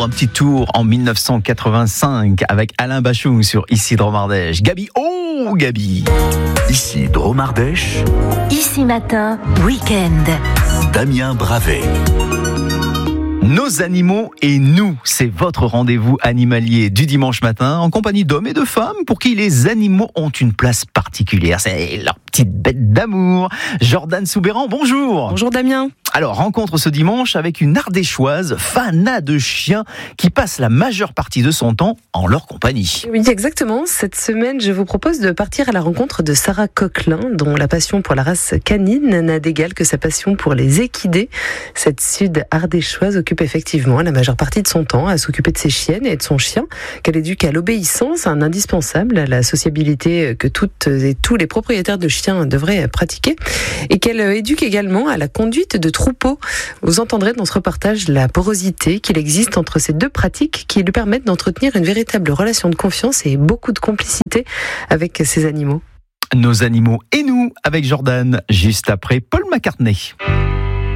un petit tour en 1985 avec Alain Bachung sur Ici Dromardèche. Gabi, oh Gabi. Ici Dromardèche. Ici Matin, week-end. Damien Bravet. Nos animaux et nous, c'est votre rendez-vous animalier du dimanche matin en compagnie d'hommes et de femmes pour qui les animaux ont une place particulière. C'est leur petite bête d'amour. Jordan Soubéran, bonjour. Bonjour Damien. Alors, rencontre ce dimanche avec une Ardéchoise, Fana de chien, qui passe la majeure partie de son temps en leur compagnie. Oui, exactement. Cette semaine, je vous propose de partir à la rencontre de Sarah Coquelin, dont la passion pour la race canine n'a d'égal que sa passion pour les équidés. Cette Sud-Ardéchoise occupe effectivement la majeure partie de son temps à s'occuper de ses chiennes et de son chien, qu'elle éduque à l'obéissance, un indispensable à la sociabilité que toutes et tous les propriétaires de chiens devraient pratiquer, et qu'elle éduque également à la conduite de troupeaux. Vous entendrez dans ce reportage la porosité qu'il existe entre ces deux pratiques qui lui permettent d'entretenir une véritable relation de confiance et beaucoup de complicité avec ces animaux. Nos animaux et nous avec Jordan, juste après Paul McCartney.